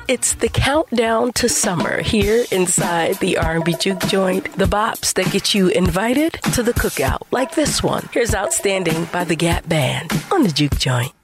It's the countdown to summer here inside the R&B Juke Joint. The bops that get you invited to the cookout, like this one. Here's Outstanding by the Gap Band on the Juke Joint.